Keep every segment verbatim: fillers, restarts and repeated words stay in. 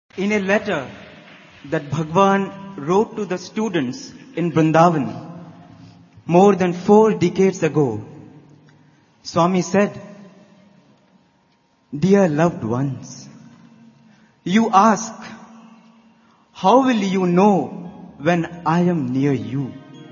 In a letter that Bhagwan wrote to the students in Vrindavan more than four decades ago, Swami said, "Dear loved ones, you ask, how will you know when I am near you?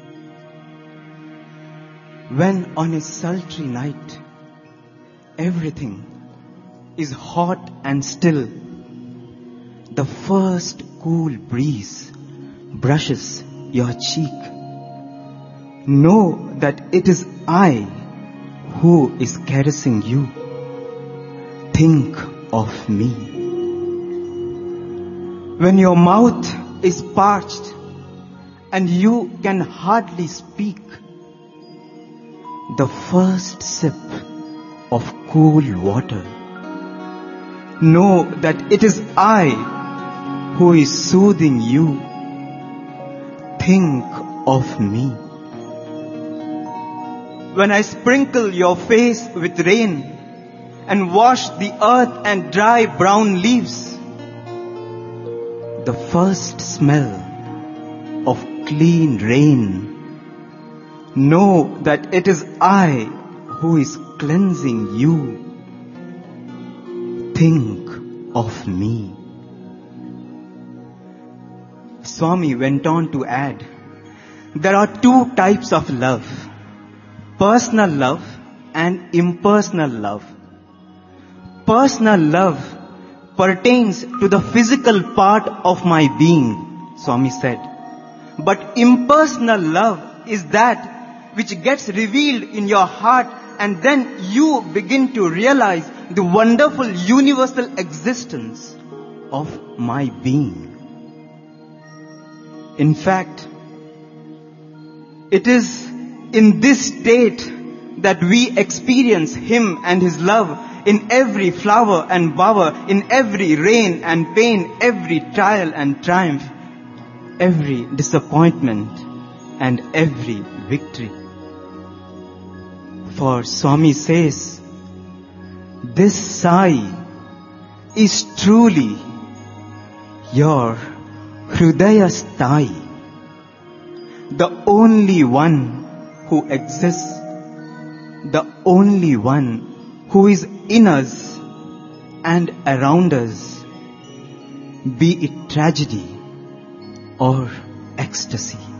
When on a sultry night, everything is hot and still, the first cool breeze brushes your cheek. Know that it is I who is caressing you. Think of me. When your mouth is parched and you can hardly speak, the first sip of cool water, know that it is I who is soothing you. Think of me. When I sprinkle your face with rain and wash the earth and dry brown leaves, the first smell of clean rain, know that it is I who is cleansing you. Think of me." Swami went on to add, there are two types of love, personal love and impersonal love. Personal love pertains to the physical part of my being, Swami said. But impersonal love is that which gets revealed in your heart, and then you begin to realize the wonderful universal existence of my being. In fact, it is in this state that we experience Him and His love in every flower and bower, in every rain and pain, every trial and triumph, every disappointment and every victory. For Swami says, this Sai is truly your Hridaya Sthai, the only one who exists, the only one who is in us and around us, be it tragedy or ecstasy.